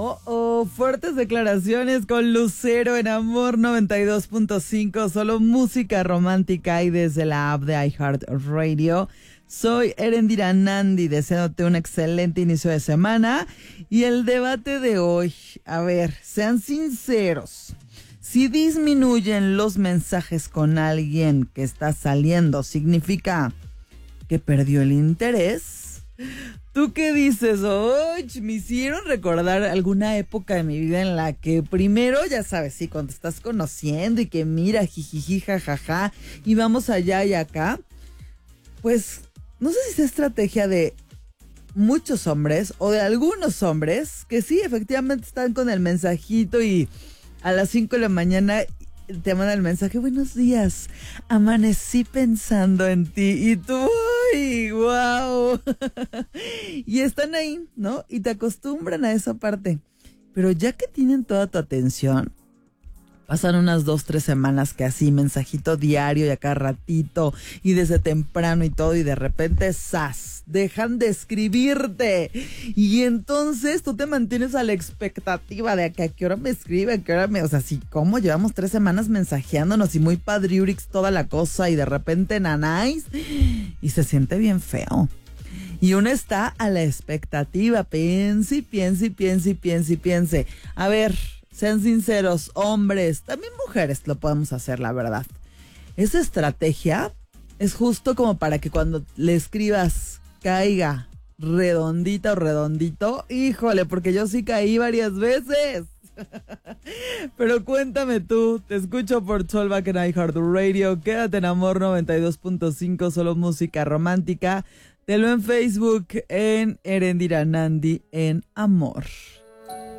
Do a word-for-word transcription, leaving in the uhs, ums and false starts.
Oh, oh, fuertes declaraciones con Lucero en Amor noventa y dos punto cinco, solo música romántica y desde la app de iHeartRadio. Soy Erendira Nandi, deseándote un excelente inicio de semana. Y el debate de hoy, a ver, sean sinceros. Si disminuyen los mensajes con alguien que está saliendo, ¿significa que perdió el interés? ¿Tú qué dices? Oye, me hicieron recordar alguna época de mi vida en la que primero, ya sabes, sí, cuando te estás conociendo y que mira, jijiji, jajaja, y vamos allá y acá, pues no sé si es estrategia de muchos hombres o de algunos hombres que sí, efectivamente están con el mensajito y a las cinco de la mañana te mandan el mensaje, buenos días, amanecí pensando en ti, y tú, ¡ay, wow! Y están ahí, ¿no? Y te acostumbran a esa parte, pero ya que tienen toda tu atención, pasan unas dos, tres semanas que así, mensajito diario y acá ratito, y desde temprano y todo, y de repente, ¡zas!, dejan de escribirte. Y entonces tú te mantienes a la expectativa de que a qué hora me escribe, a qué hora me... O sea, sí, ¿cómo? Llevamos tres semanas mensajeándonos y muy padriurix toda la cosa, y de repente nanáis, y se siente bien feo. Y uno está a la expectativa, piense y piense y piense y piense y piense. A ver... Sean sinceros, hombres, también mujeres lo podemos hacer, la verdad. Esa estrategia es justo como para que cuando le escribas caiga redondita o redondito. Híjole, porque yo sí caí varias veces. Pero cuéntame tú, te escucho por Solvac en iHeartRadio. Quédate en Amor noventa y dos punto cinco, solo música romántica. Te lo en Facebook en Erendira Nandi en Amor.